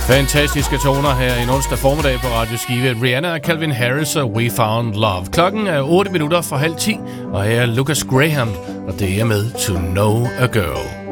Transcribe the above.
Fantastiske toner her en onsdag formiddag på Radio Skive. Rihanna og Calvin Harris og We Found Love. Klokken er 8 minutter fra 9:30, og her er Lucas Graham, og det er med To Know a Girl.